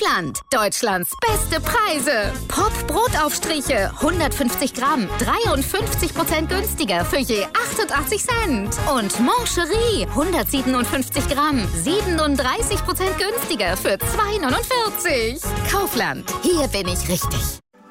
Kaufland. Deutschlands beste Preise. Pop Brotaufstriche 150 Gramm 53% günstiger für je 88 Cent. Und Moncherie 157 Gramm 37% günstiger für 2,49. Kaufland. Hier bin ich richtig.